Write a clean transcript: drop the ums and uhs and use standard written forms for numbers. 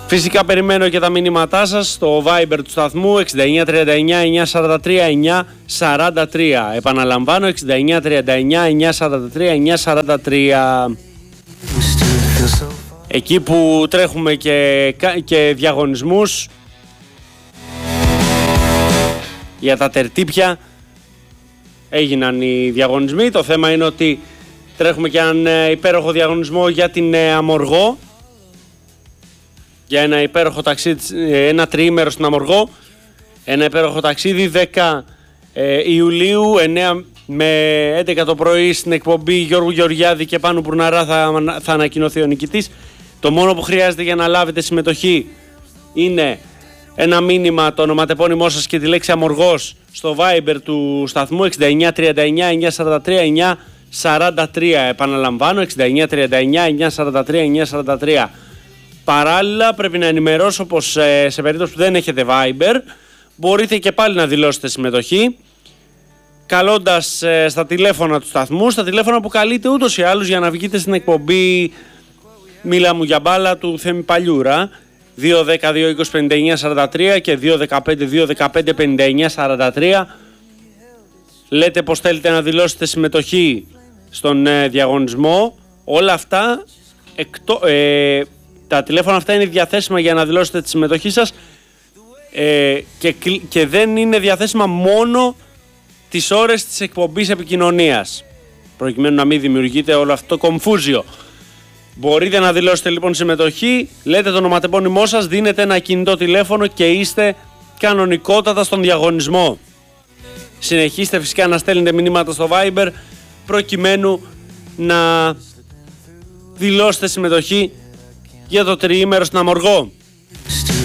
Φυσικά περιμένω και τα μηνύματά σας στο Viber του σταθμού 6939 943 943. Επαναλαμβάνω 6939 943 943. Εκεί που τρέχουμε και διαγωνισμούς για τα τερτύπια, έγιναν οι διαγωνισμοί. Το θέμα είναι ότι τρέχουμε και έναν υπέροχο διαγωνισμό για την Αμοργό, για ένα υπέροχο ταξίδι, ένα τριήμερο στην Αμοργό, ένα υπέροχο ταξίδι 10 Ιουλίου 9 με 11 το πρωί στην εκπομπή Γιώργου Γεωργιάδη και Πάνου Πουρναρά θα ανακοινωθεί ο νικητής. Το μόνο που χρειάζεται για να λάβετε συμμετοχή είναι ένα μήνυμα, το ονοματεπώνυμό σας και τη λέξη Αμοργός στο Viber του σταθμού 6939 943 943. Επαναλαμβάνω 6939 943 943. Παράλληλα πρέπει να ενημερώσω πως σε περίπτωση που δεν έχετε Viber μπορείτε και πάλι να δηλώσετε συμμετοχή καλώντας στα τηλέφωνα του σταθμού, στα τηλέφωνα που καλείτε ούτως ή άλλως για να βγείτε στην εκπομπή Μίλα μου για μπάλα του Θέμη Παλιούρα, 2-10-2-20-59-43 και 2-15-2-15-59-43. Λέτε πως θέλετε να δηλώσετε συμμετοχή στον διαγωνισμό. Όλα αυτά, τα τηλέφωνα αυτά είναι διαθέσιμα για να δηλώσετε τη συμμετοχή σας και δεν είναι διαθέσιμα μόνο τις ώρες της εκπομπής επικοινωνίας, προκειμένου να μην δημιουργείτε όλο αυτό το κομφούζιο. Μπορείτε να δηλώσετε λοιπόν συμμετοχή, λέτε το ονοματεπώνυμό σας, δίνετε ένα κινητό τηλέφωνο και είστε κανονικότατα στον διαγωνισμό. Συνεχίστε φυσικά να στέλνετε μηνύματα στο Viber προκειμένου να δηλώσετε συμμετοχή για το τριήμερο στην Αμοργό.